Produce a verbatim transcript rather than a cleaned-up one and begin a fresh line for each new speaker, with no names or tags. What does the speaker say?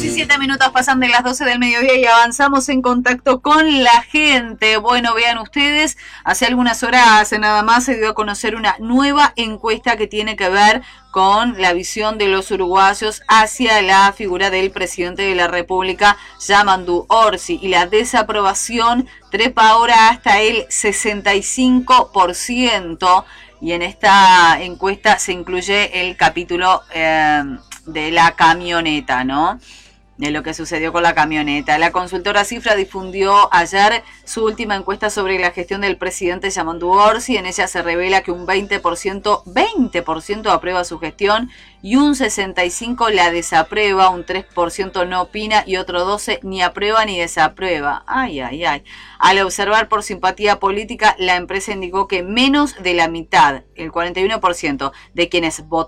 diecisiete minutos pasan de las doce del mediodía y avanzamos en contacto con la gente. Bueno, vean ustedes, hace algunas horas nada más se dio a conocer una nueva encuesta que tiene que ver con la visión de los uruguayos hacia la figura del presidente de la República, Yamandu Orsi, y la desaprobación trepa ahora hasta el sesenta y cinco por ciento, y en esta encuesta se incluye el capítulo eh, de la camioneta, ¿no? De lo que sucedió con la camioneta. La consultora Cifra difundió ayer su última encuesta sobre la gestión del presidente Yamandu Orsi. En ella se revela que un veinte por ciento, veinte por ciento aprueba su gestión y un sesenta y cinco por ciento la desaprueba, un tres por ciento no opina y otro doce por ciento ni aprueba ni desaprueba. Ay, ay, ay. Al observar por simpatía política, la empresa indicó que menos de la mitad, el cuarenta y uno por ciento de quienes votaron